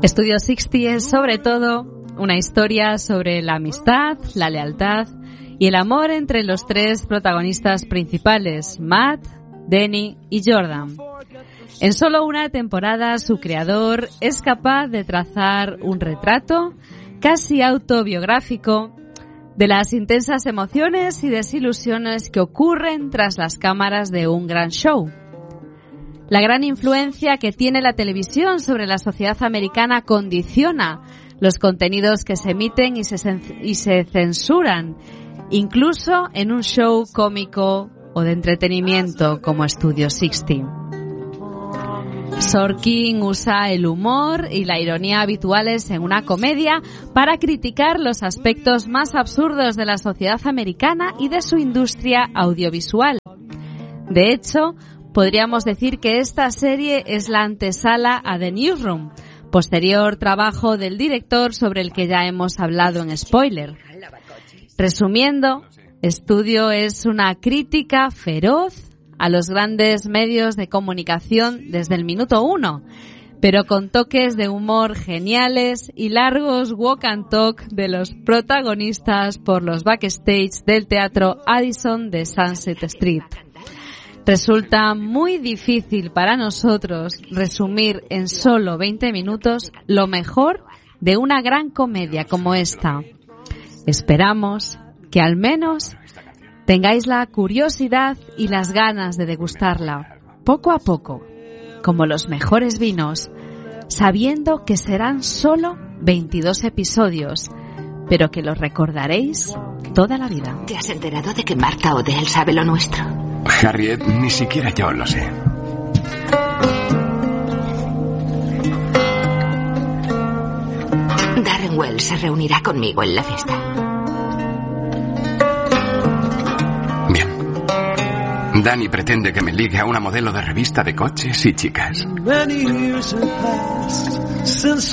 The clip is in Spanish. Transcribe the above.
Studio 60 es sobre todo una historia sobre la amistad, la lealtad y el amor entre los tres protagonistas principales, Matt, Denny y Jordan. En solo una temporada, su creador es capaz de trazar un retrato casi autobiográfico de las intensas emociones y desilusiones que ocurren tras las cámaras de un gran show. La gran influencia que tiene la televisión sobre la sociedad americana condiciona los contenidos que se emiten y se censuran, incluso en un show cómico o de entretenimiento como Studio 60. Sorkin usa el humor y la ironía habituales en una comedia para criticar los aspectos más absurdos de la sociedad americana y de su industria audiovisual. De hecho, podríamos decir que esta serie es la antesala a The Newsroom, posterior trabajo del director sobre el que ya hemos hablado en spoiler. Resumiendo, Studio es una crítica feroz a los grandes medios de comunicación desde el minuto 1, pero con toques de humor geniales y largos walk and talk de los protagonistas por los backstage del teatro Addison de Sunset Street. Resulta muy difícil para nosotros resumir en solo 20 minutos lo mejor de una gran comedia como esta. Esperamos que al menos tengáis la curiosidad y las ganas de degustarla, poco a poco, como los mejores vinos, sabiendo que serán solo 22 episodios, pero que los recordaréis toda la vida. ¿Te has enterado de que Martha Odell sabe lo nuestro? Harriet, ni siquiera yo lo sé. Darren Wells se reunirá conmigo en la fiesta. Danny pretende que me ligue a una modelo de revista de coches y chicas.